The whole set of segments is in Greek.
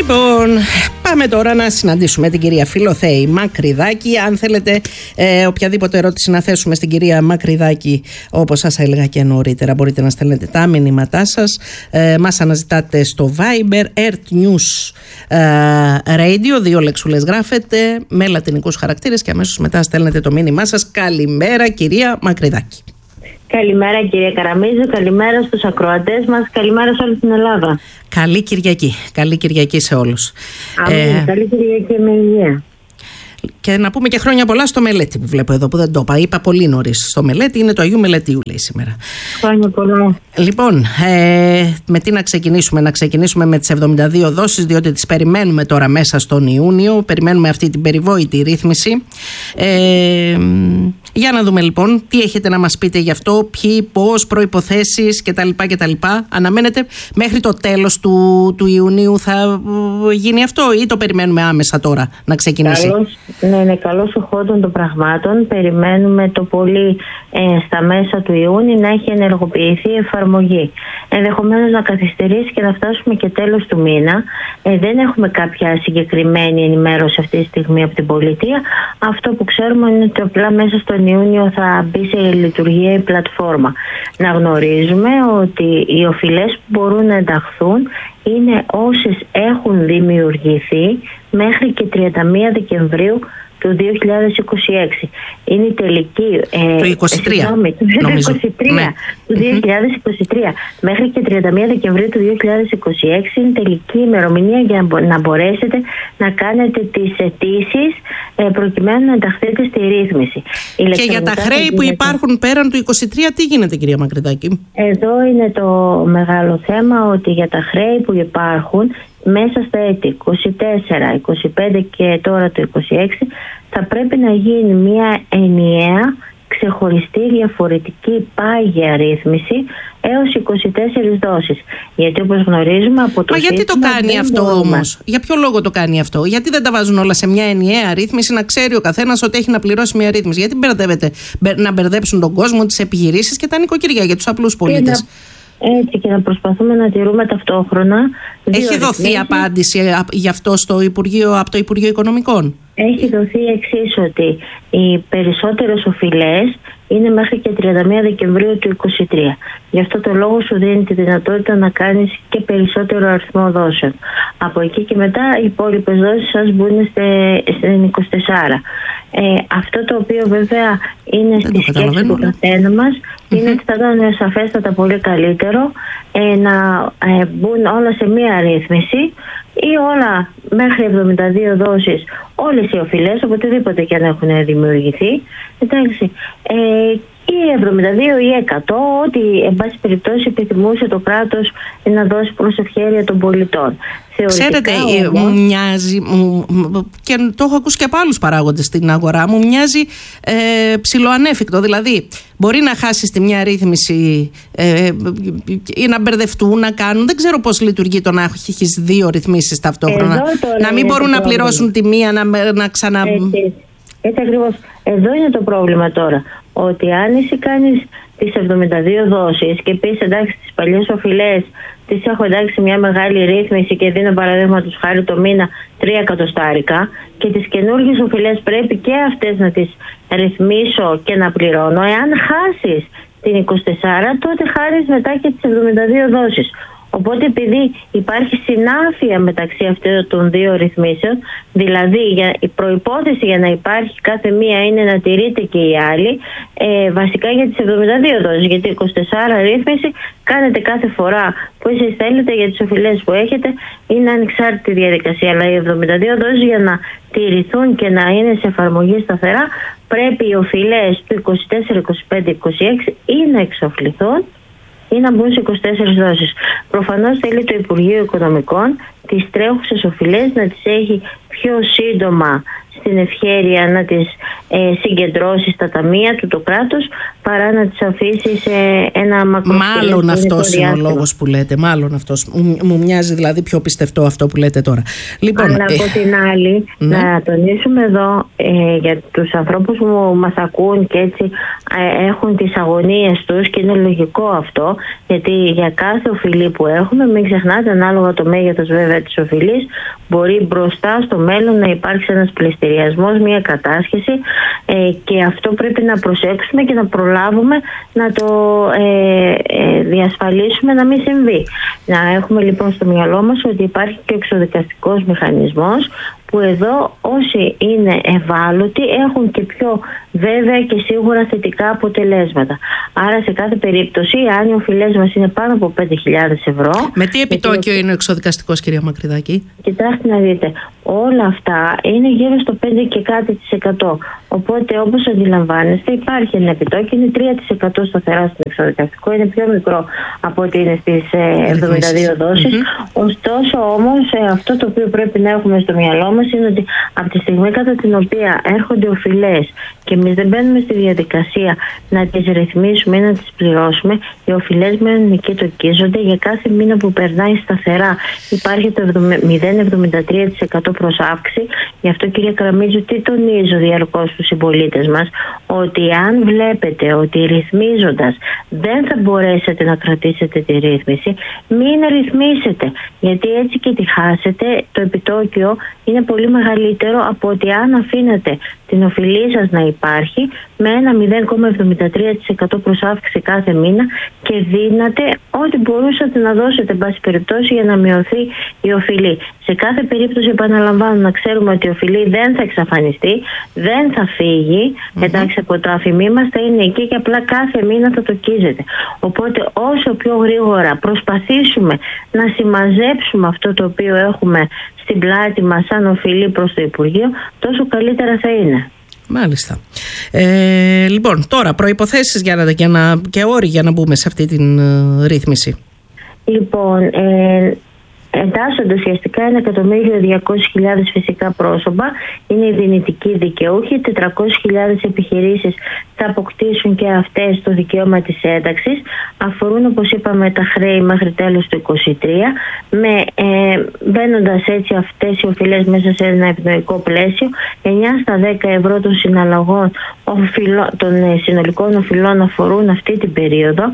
Λοιπόν, πάμε τώρα να συναντήσουμε την κυρία Φιλοθέη Μακρυδάκη. Αν θέλετε οποιαδήποτε ερώτηση να θέσουμε στην κυρία Μακρυδάκη, όπως σας έλεγα και νωρίτερα, μπορείτε να στέλνετε τα μηνύματά σας. Μας αναζητάτε στο Viber, Earth News Radio, 2 λεξούλες γράφετε με λατινικούς χαρακτήρες και αμέσως μετά στέλνετε το μήνυμά σας. Καλημέρα κυρία Μακρυδάκη. Καλημέρα κυρία Καραμίζου, καλημέρα στους ακροατές μας, καλημέρα σε όλη την Ελλάδα. Καλή Κυριακή, καλή Κυριακή σε όλους. Αμήν, καλή Κυριακή με υγεία. Και να πούμε και χρόνια πολλά στο Μελέτη που βλέπω εδώ, που δεν το είπα. Είπα πολύ νωρίς. Στο Μελέτη είναι το Αγίου Μελετίου, λέει σήμερα. Χρόνια πολλά. Λοιπόν, με τι να ξεκινήσουμε? Να ξεκινήσουμε με τις 72 δόσεις, διότι τις περιμένουμε τώρα μέσα στον Ιούνιο. Περιμένουμε αυτή την περιβόητη ρύθμιση. Για να δούμε λοιπόν τι έχετε να μας πείτε γι' αυτό, ποιοι, πώς, προϋποθέσεις κτλ. Αναμένετε μέχρι το τέλος του Ιουνίου θα γίνει αυτό ή το περιμένουμε άμεσα τώρα να ξεκινήσει? Ναι, καλώς οχόντων των πραγμάτων. Περιμένουμε το πολύ στα μέσα του Ιούνιου να έχει ενεργοποιηθεί η εφαρμογή. Ενδεχομένως να καθυστερήσει και να φτάσουμε και τέλος του μήνα. Δεν έχουμε κάποια συγκεκριμένη ενημέρωση αυτή τη στιγμή από την πολιτεία. Αυτό που ξέρουμε είναι ότι απλά μέσα στον Ιούνιο θα μπει σε λειτουργία η πλατφόρμα. Να γνωρίζουμε ότι οι οφειλές που μπορούν να ενταχθούν είναι όσες έχουν δημιουργηθεί μέχρι και 31 Δεκεμβρίου του 2026. Είναι η τελική... Το 23, νομίζω. Του 2023. Μέχρι και 31 Δεκεμβρίου του 2026 είναι τελική ημερομηνία για να μπορέσετε να κάνετε τις αιτήσεις προκειμένου να ενταχθείτε στη ρύθμιση. Και για τα χρέη που υπάρχουν πέραν του 23, τι γίνεται κυρία Μακρυδάκη? Εδώ είναι το μεγάλο θέμα, ότι για τα χρέη που υπάρχουν μέσα στα έτη 24, 25 και τώρα το 26 θα πρέπει να γίνει μια ενιαία, ξεχωριστή, διαφορετική πάγια ρύθμιση έως 24 δόσεις. Γιατί όπως γνωρίζουμε από το... Μα γιατί το κάνει αυτό όμως? Για ποιο λόγο το κάνει αυτό? Γιατί δεν τα βάζουν όλα σε μια ενιαία ρύθμιση, να ξέρει ο καθένας ότι έχει να πληρώσει μια ρύθμιση? Γιατί μπερδεύεται να μπερδέψουν τον κόσμο, τις επιχειρήσεις και τα νοικοκυριά για τους απλούς πολίτες? Έτσι, και να προσπαθούμε να τηρούμε ταυτόχρονα. Έχει δοθεί απάντηση γι' αυτό στο Υπουργείο, από το Υπουργείο Οικονομικών? Έχει δοθεί εξής, ότι οι περισσότερες οφειλές είναι μέχρι και 31 Δεκεμβρίου του 2023. Γι' αυτό το λόγο σου δίνει τη δυνατότητα να κάνεις και περισσότερο αριθμό δόσεων. Από εκεί και μετά οι υπόλοιπες δόσεις σας μπουν στην 24. Αυτό το οποίο βέβαια είναι στη σκέψη του καθένα μας είναι ότι θα ήταν σαφέστατα πολύ καλύτερο να μπουν όλα σε μία ρύθμιση ή όλα μέχρι 72 δόσεις, όλες οι οφειλές, οποτεδήποτε και αν έχουν δημιουργηθεί, εντάξει, ή 72 ή 100, ό,τι εν πάση περιπτώσει επιθυμούσε το κράτος να δώσει προς ευχέρεια των πολιτών. Ξέρετε, μου μοιάζει, και το έχω ακούσει και από άλλους παράγοντες στην αγορά, μου μοιάζει ψιλοανέφικτο. Δηλαδή, μπορεί να χάσεις τη μια ρύθμιση ή να μπερδευτούν, να κάνουν. Δεν ξέρω πώς λειτουργεί το να έχεις δύο ρυθμίσεις ταυτόχρονα. Να μην μπορούν να πληρώσουν τη μία, να ξανα... Έτσι ακριβώς. Εδώ είναι το πρόβλημα τώρα. Ότι αν εσύ κάνεις τις 72 δόσεις και πεις εντάξει τις παλιές οφειλές τις έχω εντάξει μια μεγάλη ρύθμιση και δίνω παραδείγματος χάρη το μήνα 3 εκατοστάρικα και τις καινούργιες οφειλές πρέπει και αυτές να τις ρυθμίσω και να πληρώνω. Εάν χάσεις την 24 τότε χάρεις μετά και τις 72 δόσεις. Οπότε επειδή υπάρχει συνάφεια μεταξύ αυτών των δύο ρυθμίσεων, δηλαδή η προϋπόθεση για να υπάρχει κάθε μία είναι να τηρείται και η άλλη, βασικά για τις 72 δόσεις, γιατί 24 ρύθμιση κάνετε κάθε φορά που εσείς θέλετε για τις οφειλές που έχετε, είναι ανεξάρτητη διαδικασία, αλλά οι 72 δόσεις για να τηρηθούν και να είναι σε εφαρμογή σταθερά, πρέπει οι οφειλές του 24, 25, 26 ή να εξοφληθούν ή να μπουν σε 24 δόσεις. Προφανώς θέλει το Υπουργείο Οικονομικών τις τρέχουσες οφειλές να τις έχει πιο σύντομα στην ευχέρεια να τις συγκεντρώσει στα ταμεία του το κράτος, παρά να τις αφήσει σε ένα μακροσκελές. Μάλλον αυτός είναι ο λόγος που λέτε. Μάλλον αυτός. Μου μοιάζει δηλαδή πιο πιστευτό αυτό που λέτε τώρα. Λοιπόν, αλλά από την άλλη, να τονίσουμε εδώ για τους ανθρώπους που μας ακούν και έτσι έχουν τις αγωνίες τους, και είναι λογικό αυτό, γιατί για κάθε οφειλή που έχουμε, μην ξεχνάτε, ανάλογα το μέγεθος βέβαια της οφειλής, μπορεί μπροστά στο μέλλον να υπάρξει ένας πληστηριασμός, μια κατάσχεση, και αυτό πρέπει να προσέξουμε και να προλάβουμε να το διασφαλίσουμε να μην συμβεί. Να έχουμε λοιπόν στο μυαλό μας ότι υπάρχει και ο εξωδικαστικός μηχανισμός, που εδώ όσοι είναι ευάλωτοι έχουν και πιο βέβαια και σίγουρα θετικά αποτελέσματα. Άρα σε κάθε περίπτωση, αν οι οφειλές μας είναι πάνω από 5.000 ευρώ... Με τι επιτόκιο είναι ο εξωδικαστικός, κυρία Μακρυδάκη? Κοιτάξτε να δείτε, όλα αυτά είναι γύρω στο 5 και κάτι %. Οπότε, όπως αντιλαμβάνεστε, υπάρχει ένα επιτόκιο, είναι 3% σταθερά στο εξωδικαστικό, είναι πιο μικρό από ό,τι είναι στις 72 δόσεις. Ωστόσο όμως, αυτό το οποίο πρέπει να έχουμε στο μυαλό μας είναι ότι από τη στιγμή κατά την οποία έρχονται οφειλές και εμείς δεν μπαίνουμε στη διαδικασία να τις ρυθμίσουμε ή να τις πληρώσουμε, οι οφειλές μένουν εκεί, τοκίζονται. Για κάθε μήνα που περνάει σταθερά υπάρχει το 0,73% προς αύξηση. Γι' αυτό, κυρία Καραμίτζου, τι τονίζω διαρκώς στους συμπολίτες μας, ότι αν βλέπετε ότι ρυθμίζοντας δεν θα μπορέσετε να κρατήσετε τη ρύθμιση, μην ρυθμίσετε, γιατί έτσι και τη χάσετε, το επιτόκιο είναι πολύ μεγαλύτερο από ότι αν αφήνετε την οφειλή σας να υπάρχει με ένα 0,73% προς αύξηση κάθε μήνα και δίνατε ό,τι μπορούσατε να δώσετε, εν πάση περιπτώσει, για να μειωθεί η οφειλή. Σε κάθε περίπτωση, επαναλαμβάνω, να ξέρουμε ότι η οφειλή δεν θα εξαφανιστεί, δεν θα φύγει, εντάξει, από το αφημί μας, θα είναι εκεί και απλά κάθε μήνα θα τοκίζεται. Οπότε όσο πιο γρήγορα προσπαθήσουμε να συμμαζέψουμε αυτό το οποίο έχουμε στην πλάτη μας σαν οφειλή προς το Υπουργείο, τόσο καλύτερα θα είναι. Μάλιστα. Λοιπόν, τώρα προϋποθέσεις και όροι για να μπούμε σε αυτή την ρύθμιση. Λοιπόν, εντάσσονται ουσιαστικά 1.200.000 φυσικά πρόσωπα, είναι οι δυνητικοί δικαιούχοι, 400.000 επιχειρήσεις θα αποκτήσουν και αυτές το δικαίωμα της ένταξης. Αφορούν, όπως είπαμε, τα χρέη μέχρι τέλος του 2023, μπαίνοντας έτσι αυτές οι οφειλές μέσα σε ένα ευνοϊκό πλαίσιο. 9 στα 10 ευρώ των συναλλαγών των συνολικών οφειλών αφορούν αυτή την περίοδο.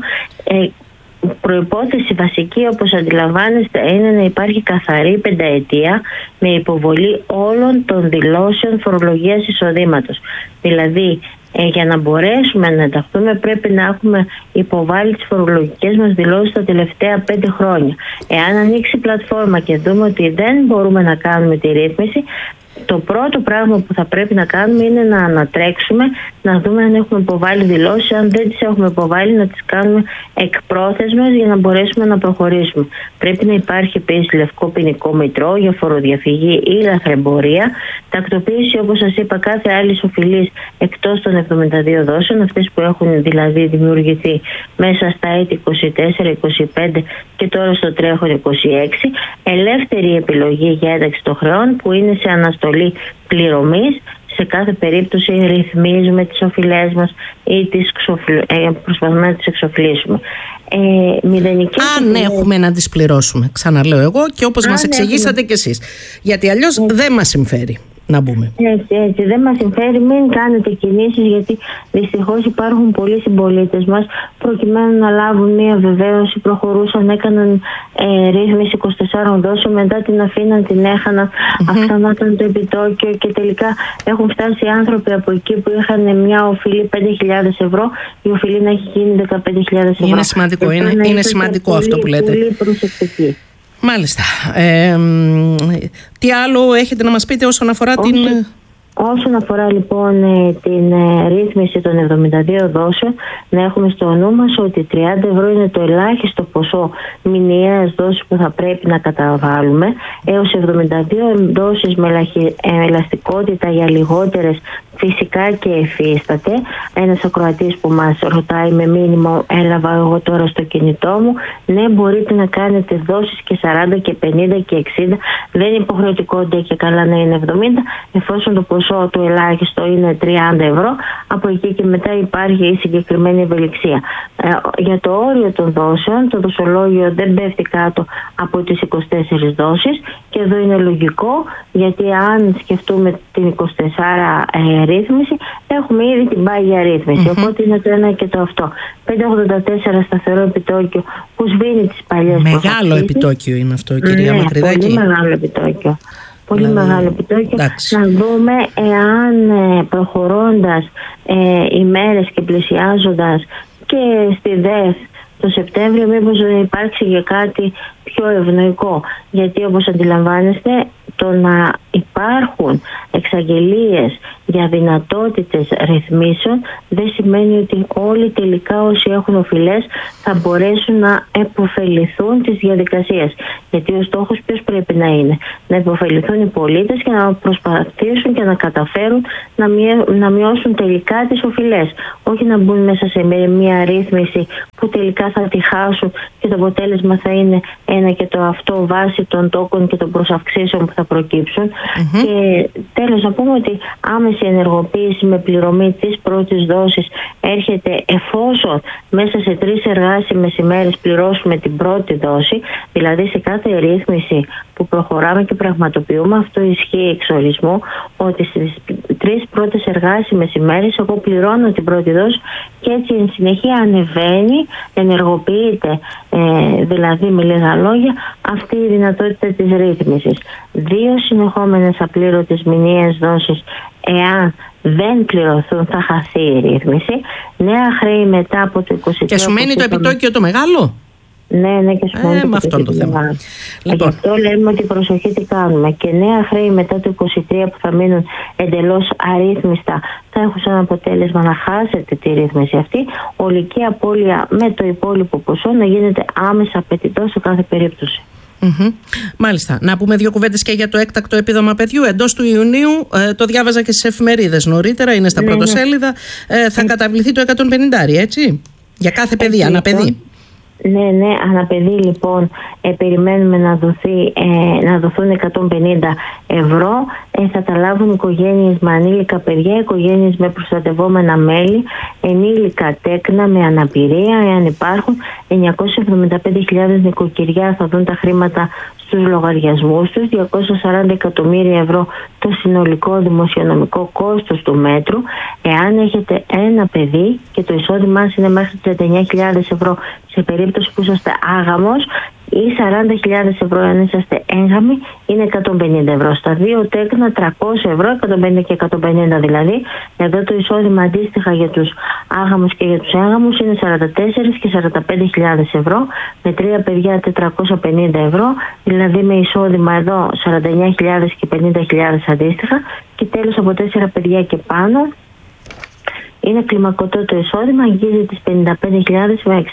Προϋπόθεση βασική, όπως αντιλαμβάνεστε, είναι να υπάρχει καθαρή πενταετία με υποβολή όλων των δηλώσεων φορολογίας εισοδήματος. Δηλαδή, για να μπορέσουμε να ενταχθούμε πρέπει να έχουμε υποβάλει τις φορολογικές μας δηλώσεις τα τελευταία 5 χρόνια. Εάν ανοίξει η πλατφόρμα και δούμε ότι δεν μπορούμε να κάνουμε τη ρύθμιση, το πρώτο πράγμα που θα πρέπει να κάνουμε είναι να ανατρέξουμε, να δούμε αν έχουμε υποβάλει δηλώσεις. Αν δεν τις έχουμε υποβάλει, να τις κάνουμε εκπρόθεσμες για να μπορέσουμε να προχωρήσουμε. Πρέπει να υπάρχει επίσης λευκό ποινικό μητρό για φοροδιαφυγή ή λαθρεμπορία. Τακτοποίηση, όπως σας είπα, κάθε άλλη οφειλής εκτός των 72 δόσεων, αυτές που έχουν δηλαδή δημιουργηθεί μέσα στα έτη 24, 25 και τώρα στο τρέχον 26. Ελεύθερη επιλογή για ένταξη των χρεών που είναι σε αναστολή πληρωμής. Σε κάθε περίπτωση ρυθμίζουμε τις οφειλές μας ή προσπαθούμε να τις εξοφλήσουμε. Αν έχουμε να τις πληρώσουμε, ξαναλέω εγώ, και όπως μας εξηγήσατε κι εσείς. Γιατί αλλιώς δεν μας συμφέρει να μπούμε. Έτσι, δεν μας συμφέρει, μην κάνετε κινήσεις, γιατί δυστυχώς υπάρχουν πολλοί συμπολίτες μας προκειμένου να λάβουν μία βεβαίωση, προχωρούσαν, έκαναν ρύθμιση 24 δόσεων, μετά την αφήναν, την έχαναν, αυξανόταν το επιτόκιο και τελικά έχουν φτάσει άνθρωποι από εκεί που είχαν μια οφειλή 5.000 ευρώ, η οφειλή να έχει γίνει 15.000 ευρώ. Είναι σημαντικό, είναι σημαντικό αυτό που λέτε. Πολύ προσεκτική. Μάλιστα. Τι άλλο έχετε να μας πείτε όσον αφορά Όσον αφορά λοιπόν την ρύθμιση των 72 δόσεων, να έχουμε στο νου μας ότι 30 ευρώ είναι το ελάχιστο ποσό μηνιαίας δόσης που θα πρέπει να καταβάλουμε, έως 72 δόσεις με ελαστικότητα για λιγότερες φυσικά και εφίσταται. Ένας ακροατής που μας ρωτάει με μήνυμα, έλαβα εγώ τώρα στο κινητό μου, ναι, μπορείτε να κάνετε δόσεις και 40 και 50 και 60, δεν είναι υποχρεωτικό και καλά να είναι 70, εφόσον το ποσό του ελάχιστο είναι 30 ευρώ, από εκεί και μετά υπάρχει η συγκεκριμένη ευελιξία. Για το όριο των δόσεων, το δοσολόγιο δεν πέφτει κάτω από τις 24 δόσεις, και εδώ είναι λογικό, γιατί αν σκεφτούμε την 24 ρύθμιση, έχουμε ήδη την πάγια ρύθμιση, οπότε είναι το ένα και το αυτό. 5,84 σταθερό επιτόκιο που σβήνει τις παλιές προφαξίσεις. Μεγάλο επιτόκιο είναι αυτό, κυρία Μακρυδάκη. Πολύ μεγάλο επιτόκιο. Πολύ μεγάλο επιτόκιο. Να δούμε εάν προχωρώντας ημέρες και πλησιάζοντας και στη ΔΕΘ το Σεπτέμβριο, μήπως υπάρξει και κάτι πιο ευνοϊκό. Γιατί όπως αντιλαμβάνεστε, το να υπάρχουν εξαγγελίες για δυνατότητες ρυθμίσεων δεν σημαίνει ότι όλοι τελικά όσοι έχουν οφειλές θα μπορέσουν να επωφεληθούν της διαδικασίας. Γιατί ο στόχος ποιος πρέπει να είναι? Να επωφεληθούν οι πολίτες και να προσπαθήσουν και να καταφέρουν να μειώσουν τελικά τις οφειλές. Όχι να μπουν μέσα σε μια ρύθμιση που τελικά θα τη χάσουν και το αποτέλεσμα θα είναι ένα και το αυτό βάσει των τόκων και των προσαυξήσεων που θα προκύψουν. Και τέλος να πούμε ότι άμεση ενεργοποίηση με πληρωμή της πρώτης δόσης έρχεται εφόσον μέσα σε 3 εργάσιμες ημέρες πληρώσουμε την πρώτη δόση. Δηλαδή σε κάθε ρύθμιση που προχωράμε και πραγματοποιούμε, αυτό ισχύει εξ ορισμού, ότι στις 3 πρώτες εργάσιμες ημέρες εγώ πληρώνω την πρώτη δόση και έτσι εν συνεχεία ανεβαίνει, ενεργοποιείται, δηλαδή με λίγα λόγια, αυτή η δυνατότητα της ρύθμισης. 2 συνεχόμενες απλήρωτες μηνιαίες δόσεις, εάν δεν πληρωθούν, θα χαθεί η ρύθμιση. Νέα χρέη μετά από το 23. Και σου μένει το επιτόκιο το μεγάλο? Ναι, και σου μένει το επιτόκιο το μεγάλο. Γι' αυτό λέμε ότι προσοχή τι κάνουμε. Και νέα χρέη μετά το 23 που θα μείνουν εντελώς αρρύθμιστα θα έχουν σαν αποτέλεσμα να χάσετε τη ρύθμιση αυτή. Ολική απώλεια με το υπόλοιπο ποσό να γίνεται άμεσα απαιτητό σε κάθε περίπτωση. Μάλιστα. Να πούμε 2 κουβέντες και για το έκτακτο επίδομα παιδιού. Εντός του Ιουνίου, το διάβαζα και στις εφημερίδες νωρίτερα, είναι στα πρωτοσέλιδα, θα καταβληθεί το 150, έτσι, για κάθε παιδί, αναπαιδί. Ναι, αναπαιδί λοιπόν περιμένουμε να δοθούν 150 ευρώ. Θα τα λάβουν οικογένειες με ανήλικα παιδιά, οικογένειες με προστατευόμενα μέλη, ενήλικα τέκνα με αναπηρία, εάν υπάρχουν. 975.000 νοικοκυριά θα δουν τα χρήματα στους λογαριασμούς τους, 240 εκατομμύρια ευρώ το συνολικό δημοσιονομικό κόστος του μέτρου. Εάν έχετε ένα παιδί και το εισόδημά σας είναι μέχρι 39.000 ευρώ σε περίπτωση που είσαστε άγαμος, ή 40.000 ευρώ αν είσαστε έγγαμοι, είναι 150 ευρώ. Στα 2 τέκνα 300 ευρώ, 150 και 150 δηλαδή. Εδώ το εισόδημα αντίστοιχα για τους άγαμους και για τους έγγαμους είναι 44 και 45.000 ευρώ. Με 3 παιδιά 450 ευρώ, δηλαδή με εισόδημα εδώ 49.000 και 50.000 αντίστοιχα. Και τέλος από 4 παιδιά και πάνω είναι κλιμακωτό το εισόδημα, αγγίζει τις 55.000 με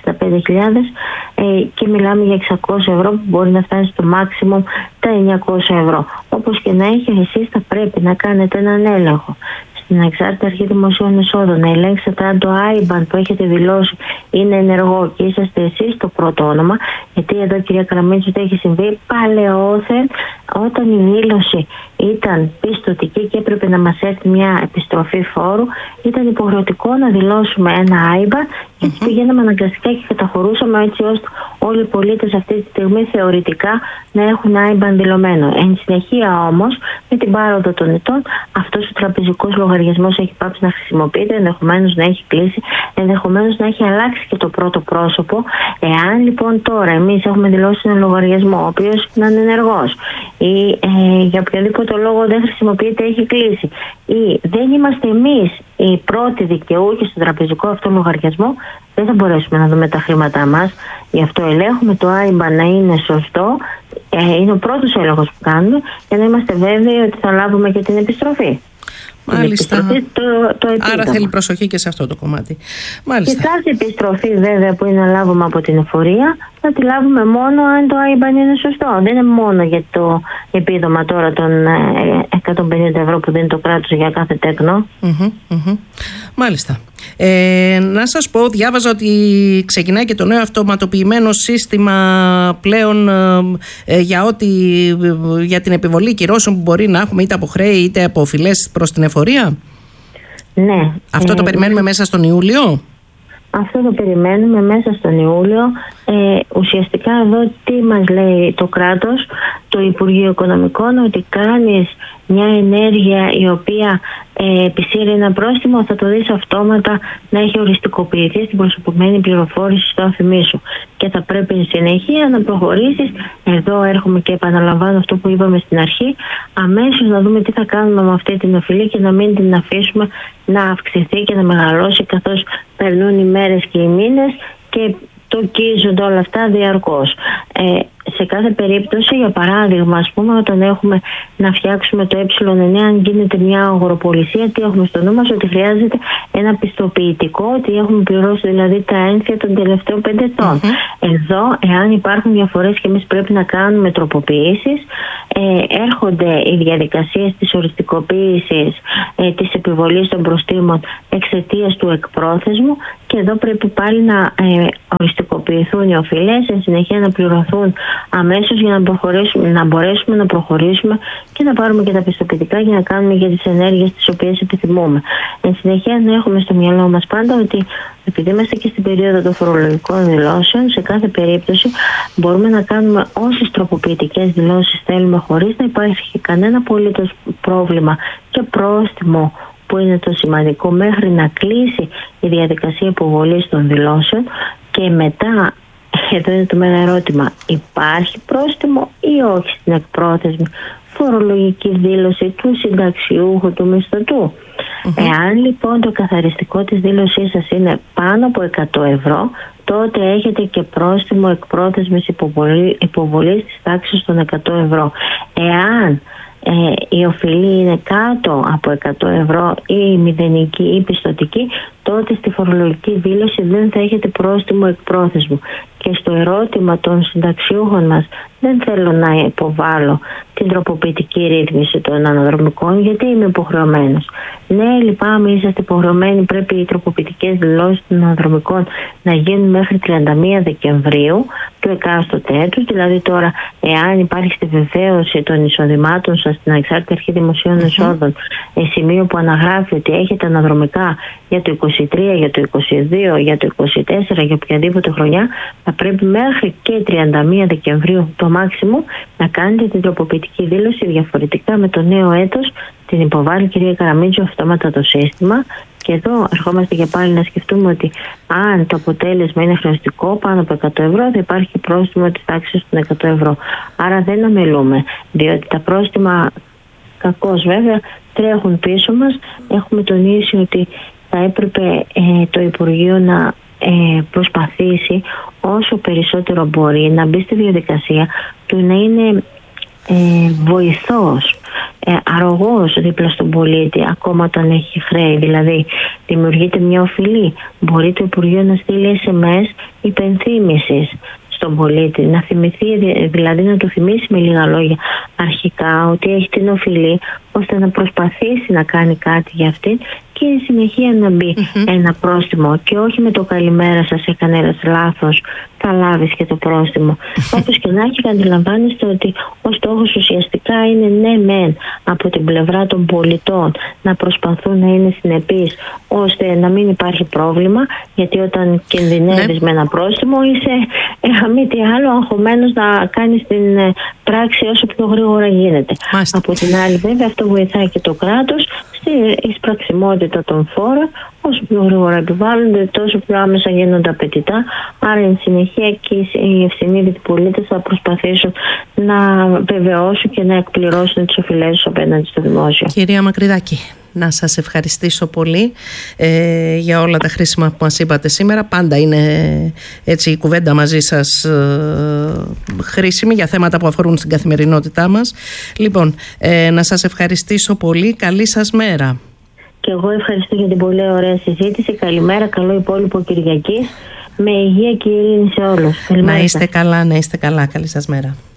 65.000 και μιλάμε για 600 ευρώ που μπορεί να φτάσει στο maximum τα 900 ευρώ. Όπως και να έχει, εσείς θα πρέπει να κάνετε έναν έλεγχο στην Ανεξάρτητη Αρχή Δημοσίων Εσόδων, να ελέγξετε αν το IBAN που έχετε δηλώσει είναι ενεργό και είσαστε εσείς το πρώτο όνομα. Γιατί εδώ, κυρία Καραμίτσου, το έχει συμβεί παλαιόθεν, όταν η δήλωση ήταν πιστωτική και έπρεπε να μας έρθει μια επιστροφή φόρου, ήταν υποχρεωτικό να δηλώσουμε ένα IBAN και έτσι πηγαίναμε αναγκαστικά και καταχωρούσαμε, έτσι ώστε όλοι οι πολίτες αυτή τη στιγμή θεωρητικά να έχουν IBAN δηλωμένο. Εν συνεχεία όμως, με την πάροδο των ετών, αυτός ο τραπεζικός λογαριασμός έχει πάψει να χρησιμοποιείται, ενδεχομένως να έχει κλείσει, ενδεχομένως να έχει αλλάξει και το πρώτο πρόσωπο. Εάν λοιπόν τώρα εμείς έχουμε δηλώσει ένα λογαριασμό, ο οποίος είναι ανενεργός ή για οποιοδήποτε λόγο δεν χρησιμοποιείται, έχει κλείσει, ή δεν είμαστε εμείς οι πρώτοι δικαιούχοι στον τραπεζικό αυτό λογαριασμό, δεν θα μπορέσουμε να δούμε τα χρήματά μας. Γι' αυτό ελέγχουμε το IBAN να είναι σωστό. Είναι ο πρώτος έλεγχος που κάνουμε για να είμαστε βέβαιοι ότι θα λάβουμε και την επιστροφή. Μάλιστα. Το άρα θέλει προσοχή και σε αυτό το κομμάτι. Μάλιστα. Και κάθε επιστροφή βέβαια που είναι να λάβουμε από την εφορία θα τη λάβουμε μόνο αν το IBAN είναι σωστό. Δεν είναι μόνο για το επίδομα τώρα των 150 ευρώ που δίνει το κράτος για κάθε τέκνο. Μάλιστα. Να σας πω, διάβαζα ότι ξεκινάει και το νέο αυτοματοποιημένο σύστημα πλέον για την επιβολή κυρώσεων που μπορεί να έχουμε είτε από χρέη είτε από οφειλές προς την εφορία. Ναι. Αυτό το περιμένουμε μέσα στον Ιούλιο. Αυτό το περιμένουμε μέσα στον Ιούλιο. Ουσιαστικά εδώ τι μας λέει το κράτος, το Υπουργείο Οικονομικών, ότι κάνεις μια ενέργεια η οποία επισύρει ένα πρόστιμο, θα το δεις αυτόματα να έχει οριστικοποιηθεί στην προσωπημένη πληροφόρηση στο αφημί σου. Και θα πρέπει εν συνεχεία να προχωρήσεις. Εδώ έρχομαι και επαναλαμβάνω αυτό που είπαμε στην αρχή, αμέσως να δούμε τι θα κάνουμε με αυτή την οφειλή και να μην την αφήσουμε να αυξηθεί και να μεγαλώσει καθώς περνούν οι μέρες και οι μήνες και τοκίζονται όλα αυτά διαρκώς. Σε κάθε περίπτωση, για παράδειγμα, ας πούμε, όταν έχουμε να φτιάξουμε το Ε9, αν γίνεται μια αγοροπολισία, τι έχουμε στο νου μας, ότι χρειάζεται ένα πιστοποιητικό, ότι έχουμε πληρώσει δηλαδή τα ένφια των τελευταίων 5 ετών. Εδώ, εάν υπάρχουν διαφορές και εμείς πρέπει να κάνουμε τροποποιήσεις, έρχονται οι διαδικασίες της οριστικοποίησης της επιβολής των προστίμων εξαιτίας του εκπρόθεσμου και εδώ πρέπει πάλι να οριστικοποιηθούν οι οφειλές, εν συνεχεία να πληρωθούν αμέσως για να μπορέσουμε να προχωρήσουμε και να πάρουμε και τα πιστοποιητικά για να κάνουμε για τις ενέργειες τις οποίες επιθυμούμε. Εν συνεχεία να έχουμε στο μυαλό μας πάντα ότι επειδή είμαστε και στην περίοδο των φορολογικών δηλώσεων, σε κάθε περίπτωση μπορούμε να κάνουμε όσες τροποποιητικές δηλώσεις θέλουμε χωρίς να υπάρχει κανένα απολύτως πρόβλημα και πρόστιμο, που είναι το σημαντικό, μέχρι να κλείσει η διαδικασία υποβολής των δηλώσεων. Και μετά, εδώ είναι το μεγάλο ερώτημα, υπάρχει πρόστιμο ή όχι στην εκπρόθεσμη φορολογική δήλωση του συνταξιούχου, του μισθωτού. Εάν λοιπόν το καθαριστικό της δήλωσής σας είναι πάνω από 100 ευρώ, τότε έχετε και πρόστιμο εκπρόθεσμης υποβολής της τάξης των 100 ευρώ. Εάν η οφειλή είναι κάτω από 100 ευρώ ή μηδενική ή πιστωτική, τότε στη φορολογική δήλωση δεν θα έχετε πρόστιμο εκπρόθεσμου. Και στο ερώτημα των συνταξιούχων μας δεν θέλω να υποβάλω την τροποποιητική ρύθμιση των αναδρομικών, γιατί είμαι υποχρεωμένος. Ναι, λυπάμαι, είσαστε υποχρεωμένοι, πρέπει οι τροποποιητικές δηλώσεις των αναδρομικών να γίνουν μέχρι 31 Δεκεμβρίου του εκάστοτε έτους. Δηλαδή τώρα, εάν υπάρχει στη βεβαίωση των εισοδημάτων σας στην Ανεξάρτητη Αρχή Δημοσίων Εσόδων, σημείο που αναγράφει ότι έχετε αναδρομικά για το 23, για το 22, για το 24, για οποιαδήποτε χρονιά, θα πρέπει μέχρι και 31 Δεκεμβρίου το μάξιμο να κάνετε την τροποποιητική δήλωση. Διαφορετικά με το νέο έτος την υποβάλλει η κυρία Καραμίτσου αυτόματα το σύστημα. Και εδώ ερχόμαστε και πάλι να σκεφτούμε ότι αν το αποτέλεσμα είναι χρεωστικό πάνω από 100 ευρώ, θα υπάρχει πρόστιμο της τάξης των 100 ευρώ. Άρα δεν αμελούμε, διότι τα πρόστιμα, κακώς βέβαια, τρέχουν πίσω μας. Έχουμε τονίσει ότι θα έπρεπε το Υπουργείο να προσπαθήσει όσο περισσότερο μπορεί να μπει στη διαδικασία του να είναι βοηθός, αρρωγός δίπλα στον πολίτη ακόμα όταν έχει χρέη. Δηλαδή δημιουργείται μια οφειλή, μπορεί το Υπουργείο να στείλει SMS υπενθύμησης στον πολίτη, να θυμηθεί, δηλαδή να του θυμίσει με λίγα λόγια αρχικά ότι έχει την οφειλή, ώστε να προσπαθήσει να κάνει κάτι για αυτή και η συνεχεία να μπει ένα πρόστιμο και όχι με το καλημέρα σας, έκανες λάθος, θα λάβεις και το πρόστιμο. Όπως και να έχει, αντιλαμβάνεστε ότι ο στόχος ουσιαστικά είναι ναι μεν από την πλευρά των πολιτών να προσπαθούν να είναι συνεπείς ώστε να μην υπάρχει πρόβλημα, γιατί όταν κινδυνεύεις με ένα πρόστιμο είσαι μη τι άλλο αγχωμένος να κάνεις την πράξη όσο πιο γρήγορα γίνεται. Από την άλλη βέβαια αυτό βοηθάει και το κράτος στη εισπραξιμότητα των φόρων. Όσο πιο γρήγορα επιβάλλονται, τόσο πιο άμεσα γίνονται απαιτητά. Άρα, εν συνεχεία, και οι ευσυνείδητοι πολίτες θα προσπαθήσουν να βεβαιώσουν και να εκπληρώσουν τις οφειλές τους απέναντι στο δημόσιο. Κυρία Μακρυδάκη, να σας ευχαριστήσω πολύ για όλα τα χρήσιμα που μας είπατε σήμερα. Πάντα είναι έτσι η κουβέντα μαζί σας χρήσιμη για θέματα που αφορούν στην καθημερινότητά μας. Λοιπόν, να σας ευχαριστήσω πολύ. Καλή σας μέρα. Και εγώ ευχαριστώ για την πολύ ωραία συζήτηση. Καλημέρα, καλό υπόλοιπο Κυριακής. Με υγεία και ειρήνη σε όλους. Να είστε καλά, να είστε καλά. Καλή σας μέρα.